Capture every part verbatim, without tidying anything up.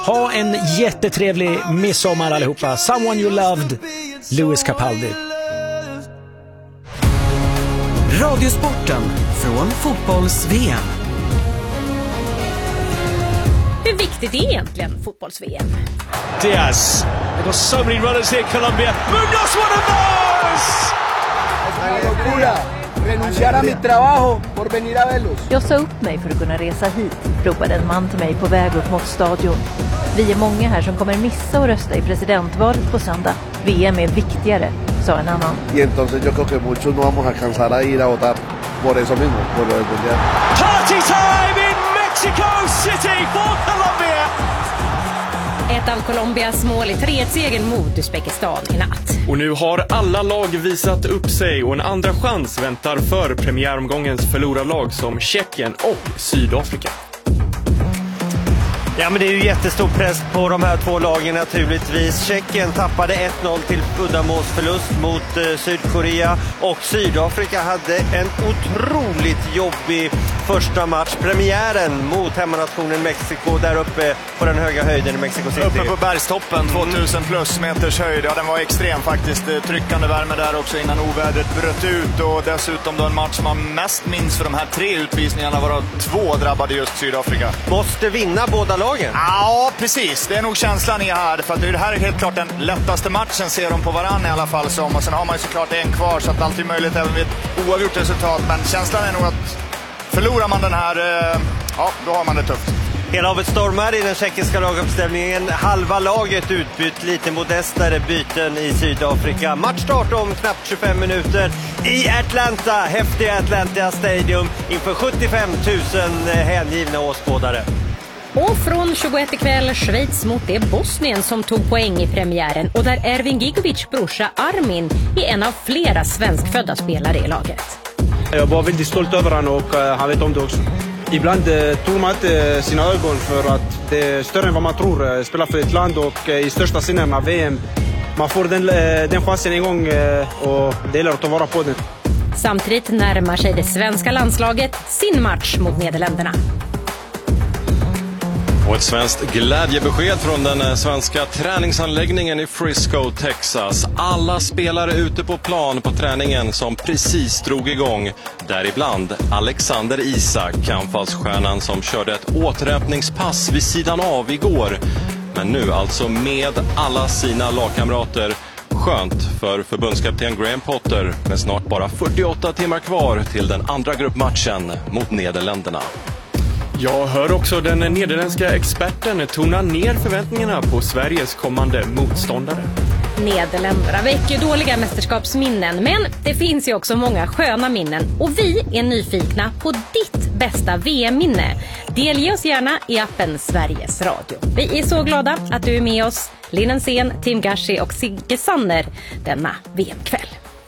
Ha en jättetrevlig midsommar allihopa. Someone you loved, Lewis Capaldi. Radiosporten från fotbolls-V M. Hur viktigt är egentligen fotbolls-V M? Diaz. They've got so many runners here, Colombia. Munoz, one of those! Renunciar a mi trabajo por venir a verlos. Jag sa upp mig för att kunna resa hit, ropade en man till mig på väg upp mot stadion. Vi är många här som kommer missa att rösta i presidentvalet på söndag. V M är viktigare, sa en annan. Y entonces yo creo que muchos no vamos a alcanzar a ir a votar por eso mismo, por lo del mundial. Party time in Mexico City for Colombia! Ett av Colombias mål i tre ett segern mot Uzbekistan i natt. Och nu har alla lag visat upp sig och en andra chans väntar för premiäromgångens förlorarlag som Tjeckien och Sydafrika. Ja, men det är ju jättestor press på de här två lagen naturligtvis. Tjeckien tappade ett noll till uddamålsförlust mot eh, Sydkorea och Sydafrika hade en otroligt jobbig första match. Premiären mot hemmanationen Mexiko där uppe på den höga höjden i Mexico City. Uppe på bergstoppen, tvåtusen plus meters höjd. Ja, den var extrem faktiskt. Tryckande värme där också innan ovädret bröt ut. Och dessutom då en match som man mest minns för de här tre utvisningarna, varav två drabbade just Sydafrika. Måste vinna båda lagen. Ja, precis. Det är nog känslan i här. För att det här är helt klart den lättaste matchen, ser de på varann i alla fall som. Och sen har man ju såklart en kvar, så att allt är möjligt även vid ett oavgjort resultat. Men känslan är nog att förlorar man den här, ja, då har man det tufft. Hela havet stormar i den tjeckiska laguppställningen. Halva laget utbytt, lite modestare byten i Sydafrika. Matchstart om knappt tjugofem minuter i Atlanta, häftiga Atlanta Stadium inför sjuttiofem tusen hängivna åskådare. Och från tjugoett ikväll, Schweiz mot det Bosnien som tog poäng i premiären. Och där Ervin Gigovic brorsa Armin är en av flera svenskfödda spelare i laget. Jag var väldigt stolt över honom och uh, han vet om det också. Ibland uh, tror man inte uh, sina ögon för att det är större än vad man tror. Uh, spela för ett land och uh, i största sinnen av V M. Man får den, uh, den chansen en gång uh, och det gäller att ta vara på den. Samtidigt närmar sig det svenska landslaget sin match mot Nederländerna. Och ett svenskt glädjebesked från den svenska träningsanläggningen i Frisco, Texas. Alla spelare ute på plan på träningen som precis drog igång. Däribland Alexander Isak, anfallsstjärnan som körde ett återhämtningspass vid sidan av igår. Men nu alltså med alla sina lagkamrater. Skönt för förbundskapten Graham Potter med snart bara fyrtioåtta timmar kvar till den andra gruppmatchen mot Nederländerna. Jag hör också den nederländska experten tona ner förväntningarna på Sveriges kommande motståndare. Nederländerna väcker dåliga mästerskapsminnen, men det finns ju också många sköna minnen. Och vi är nyfikna på ditt bästa V M-minne. Delge oss gärna i appen Sveriges Radio. Vi är så glada att du är med oss, Linnen Sen, Tim Gashi och Sigge Sanner denna V M-kväll.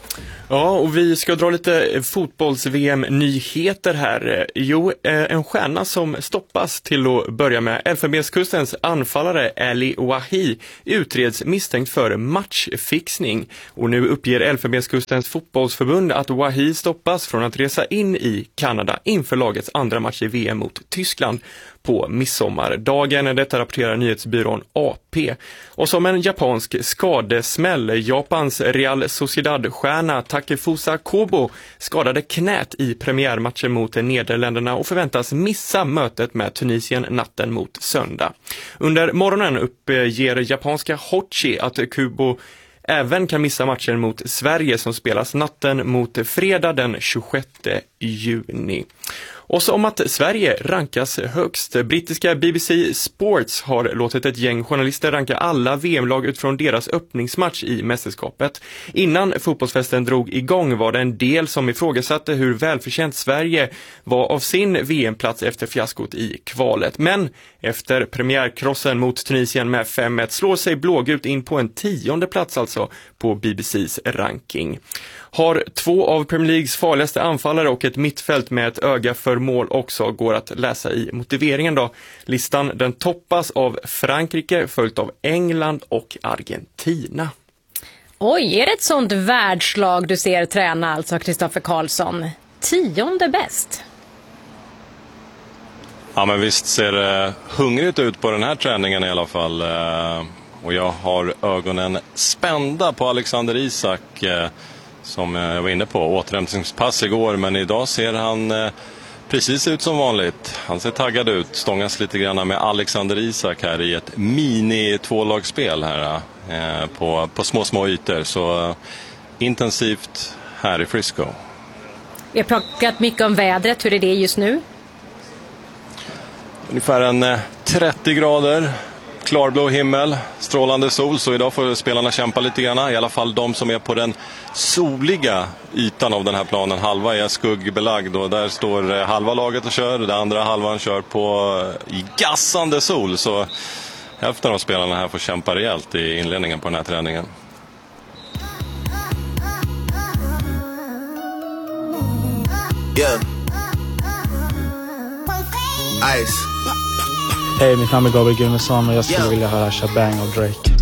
Ja, och vi ska dra lite fotbolls-V M-nyheter här. Jo, en stjärna som stoppas till att börja med. Elfenbenskustens anfallare Ali Wahi utreds misstänkt för matchfixning. Och nu uppger Elfenbenskustens fotbollsförbund att Wahi stoppas från att resa in i Kanada inför lagets andra match i V M mot Tyskland på midsommardagen. Detta rapporterar nyhetsbyrån A P. Och som en japansk skadesmäll, Japans Real Sociedad-stjärna Takefusa Kobo skadade knät i premiärmatchen mot Nederländerna och förväntas missa mötet med Tunisien natten mot söndag. Under morgonen uppger japanska Hochi att Kobo även kan missa matchen mot Sverige som spelas natten mot fredag den tjugosjätte juni. Och så om att Sverige rankas högst. Brittiska B B C Sports har låtit ett gäng journalister ranka alla V M-lag utifrån deras öppningsmatch i mästerskapet. Innan fotbollsfesten drog igång var det en del som ifrågasatte hur välförtjänt Sverige var av sin V M-plats efter fiaskot i kvalet. Men efter premiärkrossen mot Tunisien med fem ett slår sig blågult in på en tionde plats alltså på B B C:s ranking. Har två av Premier Leagues farligaste anfallare och ett mittfält med ett öga för mål också, går att läsa i motiveringen då. Listan den toppas av Frankrike följt av England och Argentina. Oj, är det ett sånt världslag du ser träna alltså, Kristoffer Karlsson? Tionde bäst. Ja, men visst ser det hungrigt ut på den här träningen i alla fall. Och jag har ögonen spända på Alexander Isak, som jag var inne på. Återhämtningspass igår, men idag ser han precis ut som vanligt. Han ser taggad ut, stångas lite grann med Alexander Isak här i ett mini-tvålagsspel här på, på små, små ytor. Så intensivt här i Frisco. Vi har pratat mycket om vädret. Hur är det just nu? Ungefär en trettio grader, klarblå himmel, strålande sol. Så idag får spelarna kämpa lite grann. I alla fall de som är på den soliga ytan av den här planen. Halva är skuggbelagd och där står halva laget och kör. Den andra halvan kör på i gassande sol. Så hälften av spelarna här får kämpa rejält i inledningen på den här träningen. Yeah. Ice. Hej, mitt namn är Gabriel Gilmesson och jag skulle vilja höra Shabang av Drake.